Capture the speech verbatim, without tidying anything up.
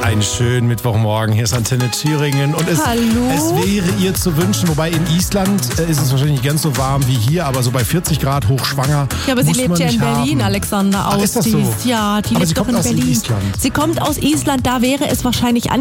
Einen schönen Mittwochmorgen. Hier ist Antenne Thüringen. Und es, Hallo. es wäre ihr zu wünschen, wobei in Island äh, ist es wahrscheinlich nicht ganz so warm wie hier, aber so bei vierzig Grad hochschwanger. Ja, aber sie muss lebt man ja in nicht Berlin, haben. Alexander. Ach, Aus ist das so? Ja, die Aber lebt sie doch kommt in aus Berlin. Island. Sie kommt aus Island, da wäre es wahrscheinlich